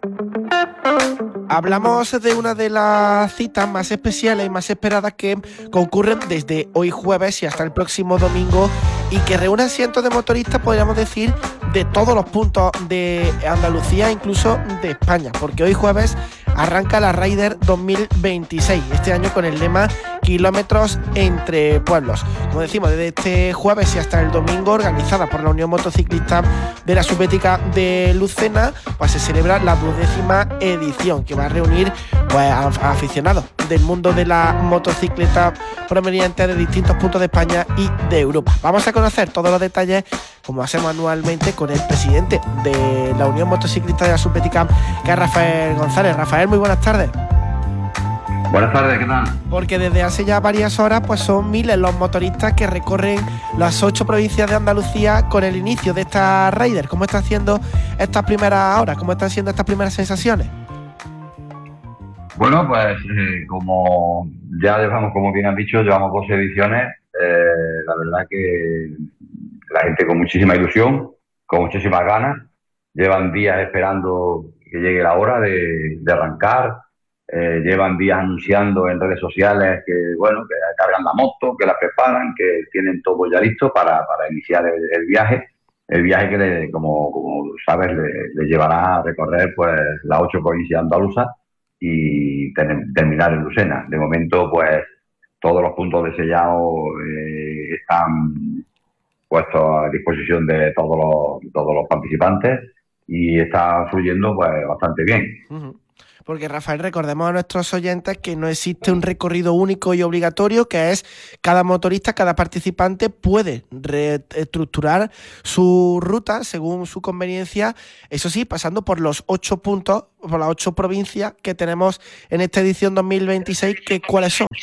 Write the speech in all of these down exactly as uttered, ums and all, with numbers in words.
Hablamos de una de las citas más especiales y más esperadas que concurren desde hoy jueves y hasta el próximo domingo y que reúnen cientos de motoristas, podríamos decir, de todos los puntos de Andalucía, incluso de España, porque hoy jueves arranca la Rider dos mil veintiséis, este año con el lema Kilómetros entre pueblos. Como decimos, desde este jueves y hasta el domingo, organizada por la Unión Motociclista de la Subbética de Lucena, pues se celebra la duodécima edición, que va a reunir pues, a aficionados del mundo de la motocicleta provenientes de distintos puntos de España y de Europa. Vamos a conocer todos los detalles, como hacemos anualmente, con el presidente de la Unión Motociclista de la Subbética, que es Rafael González. Rafael, muy buenas tardes. Buenas tardes, ¿qué tal? Porque desde hace ya varias horas pues son miles los motoristas que recorren las ocho provincias de Andalucía con el inicio de esta Rider. ¿Cómo está haciendo estas primeras horas? ¿Cómo están siendo estas primeras sensaciones? Bueno, pues eh, como ya llevamos, como bien has dicho, llevamos dos ediciones. Eh, la verdad que la gente con muchísima ilusión, con muchísimas ganas, llevan días esperando que llegue la hora de, de arrancar. Eh, llevan días anunciando en redes sociales que, bueno, que cargan la moto, que la preparan, que tienen todo ya listo para, para iniciar el, el viaje. El viaje que, le, como, como sabes, le, le llevará a recorrer pues las ocho provincias andaluzas y ten, terminar en Lucena. De momento, pues, todos los puntos de sellado eh, están puestos a disposición de todos los, todos los participantes y está fluyendo pues bastante bien. Uh-huh. Porque, Rafael, recordemos a nuestros oyentes que no existe un recorrido único y obligatorio, que es cada motorista, cada participante puede reestructurar su ruta según su conveniencia, eso sí, pasando por los ocho puntos, por las ocho provincias que tenemos en esta edición dos mil veintiséis, que ¿cuáles son?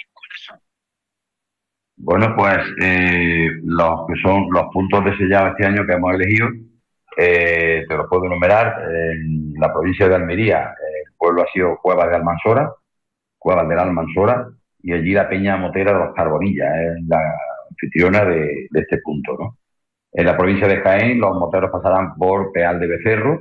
Bueno, pues eh, los que son los puntos de sellado este año que hemos elegido, eh, te los puedo enumerar. En la provincia de Almería, el pueblo ha sido Cuevas de Almansora, Cuevas de la Almansora, y allí la Peña Motera de los Carbonillas es la anfitriona de, de este punto, ¿no? En la provincia de Jaén, los moteros pasarán por Peal de Becerro.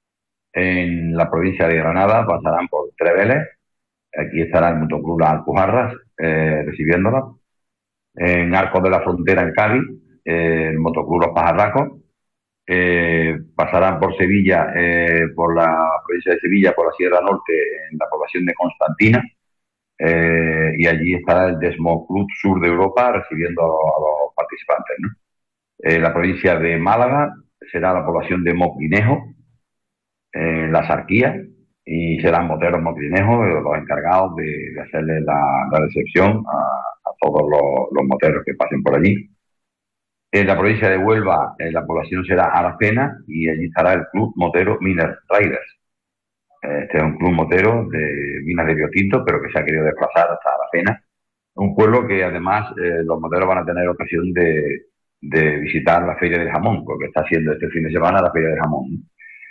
En la provincia de Granada pasarán por Treveles. Aquí estará el Motoclub Las Alpujarras eh, recibiéndolas. En Arcos de la Frontera, en Cádiz, eh, el Motoclub Los Pajarracos. Eh, pasarán por Sevilla, eh, por la provincia de Sevilla, por la Sierra Norte, en la población de Constantina, eh, y allí estará el Desmo Club Sur de Europa recibiendo a los, a los participantes, ¿no? Eh, la provincia de Málaga será la población de Moclinejo, en eh, la Sarquía, y serán moteros moclinejos los encargados de, de hacerle la, la recepción a, a todos los, los moteros que pasen por allí. En la provincia de Huelva, eh, la población será Aracena y allí estará el Club Motero Miner Riders. Este es un club motero de Minas de Biotinto, pero que se ha querido desplazar hasta Aracena. Un pueblo que además eh, los moteros van a tener ocasión de, de visitar la Feria del Jamón, porque está haciendo este fin de semana la Feria del Jamón.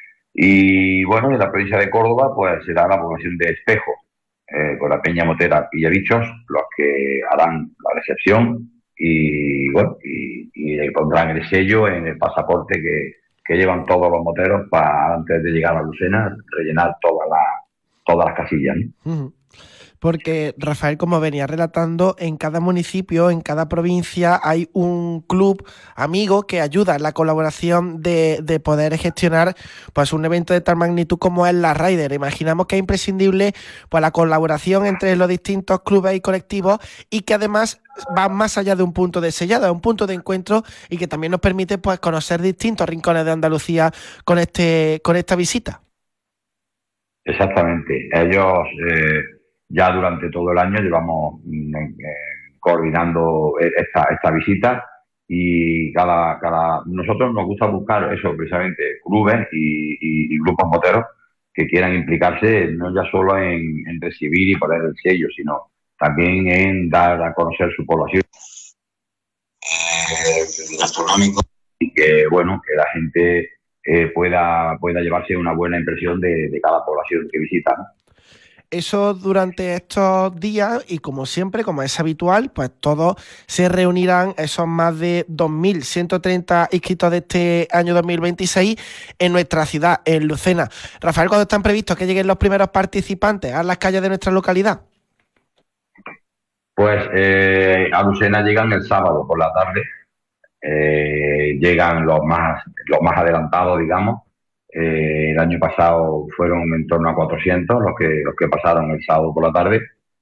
Y bueno, en la provincia de Córdoba, pues será la población de Espejo, eh, con la Peña Motera Pillabichos, los que harán la recepción. Y bueno, y, y pondrán el sello en el pasaporte que, que llevan todos los moteros para, antes de llegar a Lucena, rellenar todas las todas las casillas, ¿no? Uh-huh. Porque, Rafael, como venía relatando, en cada municipio, en cada provincia hay un club amigo que ayuda en la colaboración de, de poder gestionar pues un evento de tal magnitud como es la Rider. Imaginamos que es imprescindible pues la colaboración entre los distintos clubes y colectivos y que además va más allá de un punto de sellado, es un punto de encuentro y que también nos permite pues conocer distintos rincones de Andalucía con este con esta visita. Exactamente. Ellos eh, ya durante todo el año llevamos eh, coordinando esta, esta visita y cada, cada nosotros nos gusta buscar eso precisamente, clubes y, y, y grupos moteros que quieran implicarse no ya solo en, en recibir y poner el sello, sino también en dar a conocer su población eh, gastronómico y que bueno que la gente eh, pueda pueda llevarse una buena impresión de, de cada población que visita, ¿no? Eso durante estos días y como siempre, como es habitual, pues todos se reunirán, esos más de dos mil ciento treinta inscritos de este año dos mil veintiséis en nuestra ciudad, en Lucena. Rafael, ¿cuándo están previstos que lleguen los primeros participantes a las calles de nuestra localidad? Pues eh, a Lucena llegan el sábado por la tarde, eh, llegan los más, los más adelantados, digamos. Eh, el año pasado fueron en torno a cuatrocientos los que, los que pasaron el sábado por la tarde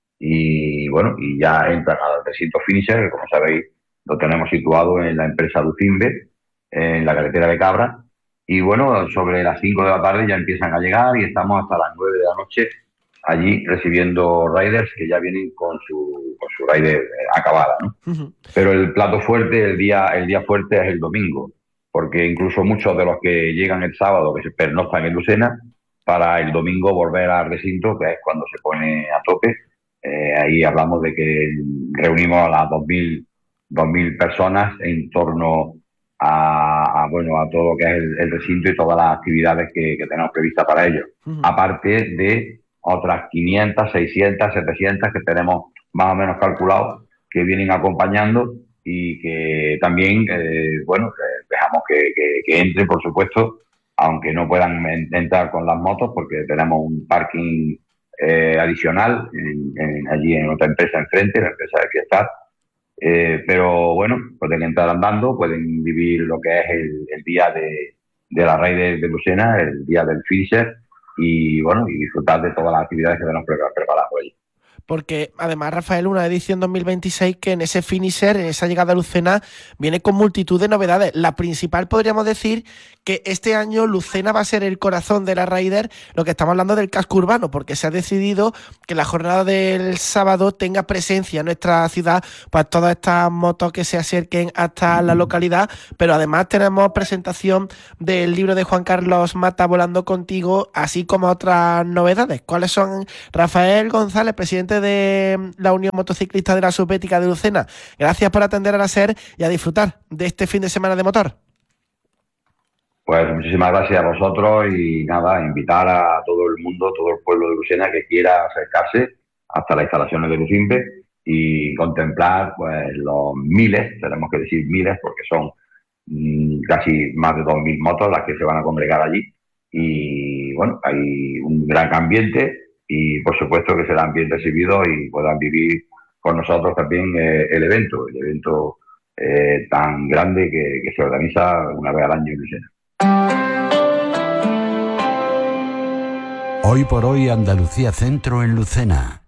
y bueno, y ya entran al recinto finisher, que como sabéis lo tenemos situado en la empresa Ducimbe, en la carretera de Cabra, y bueno, sobre las cinco de la tarde ya empiezan a llegar y estamos hasta las nueve de la noche allí recibiendo riders que ya vienen con su, con su rider acabada, ¿no? Uh-huh. Pero el plato fuerte, el día, el día fuerte es el domingo, porque incluso muchos de los que llegan el sábado, que se pernoctan en Lucena, para el domingo volver al recinto, que es cuando se pone a tope. Eh, ahí hablamos de que reunimos a las dos mil personas en torno a, a, bueno, a todo lo que es el, el recinto y todas las actividades que, que tenemos previstas para ellos. Uh-huh. Aparte de otras quinientas, seiscientas, setecientas que tenemos más o menos calculados, que vienen acompañando y que también, eh, bueno, eh, dejamos que, que, que entren, por supuesto, aunque no puedan en, entrar con las motos, porque tenemos un parking eh, adicional en, en, allí en otra empresa enfrente, la empresa de Fiestar. Eh, pero bueno, pueden entrar andando, pueden vivir lo que es el, el día de, de la Raider de Lucena, el día del finisher, y bueno, y disfrutar de todas las actividades que tenemos preparadas por allí. Porque además, Rafael, una edición dos mil veintiséis que en ese finisher, en esa llegada a Lucena, viene con multitud de novedades. La principal, podríamos decir, que este año Lucena va a ser el corazón de la Raider, lo que estamos hablando del casco urbano, porque se ha decidido que la jornada del sábado tenga presencia en nuestra ciudad, pues todas estas motos que se acerquen hasta la localidad, pero además tenemos presentación del libro de Juan Carlos Mata, Volando Contigo, así como otras novedades. ¿Cuáles son, Rafael González, presidente de la Unión Motociclista de la Subética de Lucena? Gracias por atender a la SER y a disfrutar de este fin de semana de motor. Pues muchísimas gracias a vosotros y nada, invitar a todo el mundo, todo el pueblo de Lucena que quiera acercarse hasta las instalaciones de Lucimbe y contemplar pues los miles, tenemos que decir miles porque son mmm, casi más de dos mil motos las que se van a congregar allí y bueno, hay un gran ambiente y por supuesto que serán bien recibidos y puedan vivir con nosotros también eh, el evento, el evento eh, tan grande que, que se organiza una vez al año en Lucena. Hoy por hoy Andalucía Centro en Lucena.